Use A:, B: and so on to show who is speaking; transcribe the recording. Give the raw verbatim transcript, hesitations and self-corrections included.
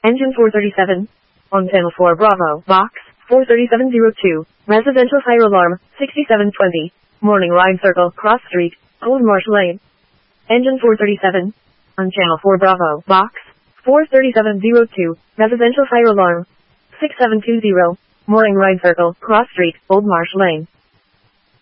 A: Engine four thirty-seven. On channel four Bravo, box four thirty-seven oh two, residential fire alarm, sixty-seven twenty, Morning Ride Circle, Cross Street, Old Marsh Lane. Engine four thirty-seven. On channel four Bravo, box four thirty-seven oh two, residential fire alarm, six seven two zero, Morning Ride Circle, Cross Street, Old Marsh Lane.